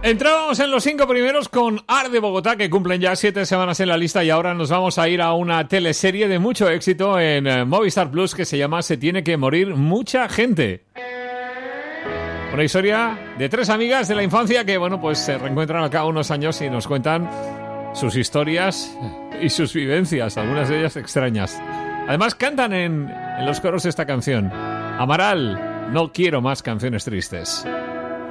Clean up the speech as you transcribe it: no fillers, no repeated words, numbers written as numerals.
Entrábamos en los 5 primeros con Ar de Bogotá, que cumplen ya 7 semanas en la lista, y ahora nos vamos a ir a una teleserie de mucho éxito en Movistar Plus que se llama Se tiene que morir mucha gente. Una historia de 3 amigas de la infancia que, bueno, pues se reencuentran al cabo de unos años y nos cuentan sus historias y sus vivencias, algunas de ellas extrañas. Además cantan en los coros de esta canción. Amaral, no quiero más canciones tristes.